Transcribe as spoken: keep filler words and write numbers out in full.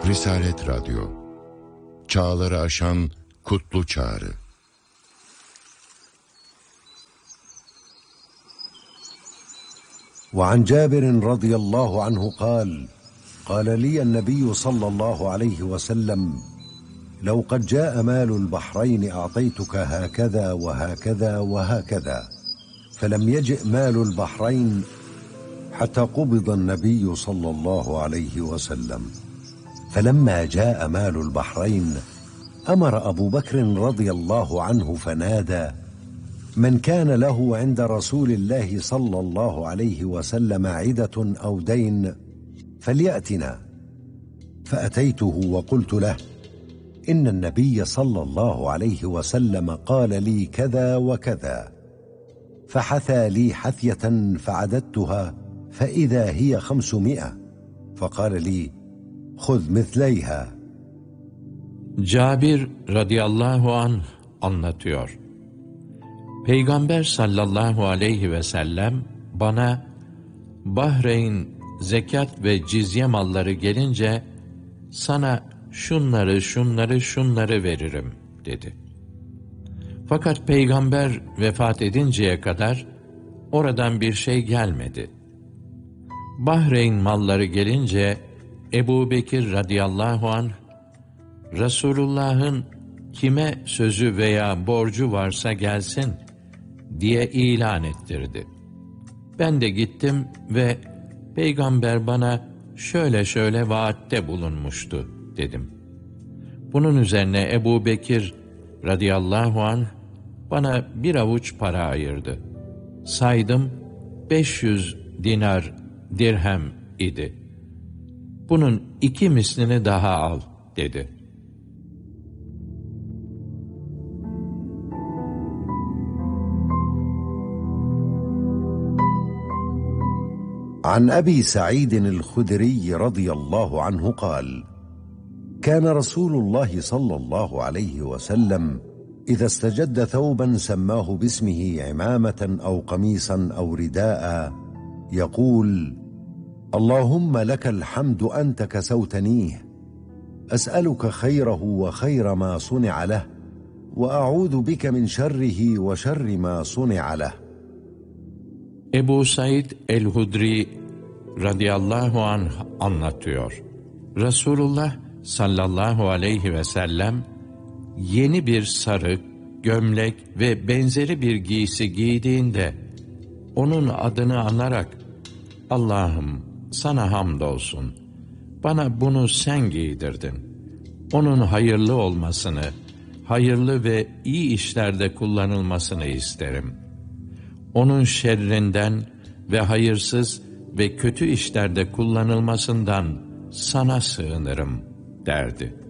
Risalet Radyo, çağları aşan kutlu çağrı. وعن جابر رضي الله عنه قال قال لي النبي صلى الله عليه وسلم لو قد جاء مال البحرين أعطيتك هكذا وهكذا وهكذا فلم يجئ مال البحرين حتى قبض النبي صلى الله عليه وسلم فلما جاء مال البحرين أمر أبو بكر رضي الله عنه فنادى من كان له عند رسول الله صلى الله عليه وسلم عدة أو دين فليأتنا فأتيته وقلت له إن النبي صلى الله عليه وسلم قال لي كذا وكذا فحثى لي حثية فعددتها فإذا هي خمسمائة فقال لي خذ مثليها. Cabir radıyallahu anh anlatıyor. Peygamber sallallahu aleyhi ve sellem bana Bahreyn zekat ve cizye malları gelince sana şunları şunları şunları veririm dedi. Fakat peygamber vefat edinceye kadar oradan bir şey gelmedi. Bahreyn malları gelince Ebu Bekir radıyallahu anh Resulullah'ın kime sözü veya borcu varsa gelsin diye ilan ettirdi. Ben de gittim ve peygamber bana şöyle şöyle vaatte bulunmuştu dedim. Bunun üzerine Ebu Bekir radıyallahu anh bana bir avuç para ayırdı. Saydım beş yüz dinar dirhem idi. Bunun iki mislini daha al dedi. عن أبي سعيد الخدري رضي الله عنه قال كان رسول الله صلى الله عليه وسلم إذا استجد ثوبا سماه باسمه عمامة أو قميصا أو رداء يقول اللهم لك الحمد أنت كسوتنيه أسألك خيره وخير ما صنع له وأعوذ بك من شره وشر ما صنع له. Ebu Said el-Hudri radıyallahu anh anlatıyor. Resulullah sallallahu aleyhi ve sellem yeni bir sarık, gömlek ve benzeri bir giysi giydiğinde onun adını anarak Allah'ım sana hamdolsun, bana bunu sen giydirdin. Onun hayırlı olmasını, hayırlı ve iyi işlerde kullanılmasını isterim. Onun şerrinden ve hayırsız ve kötü işlerde kullanılmasından sana sığınırım derdi.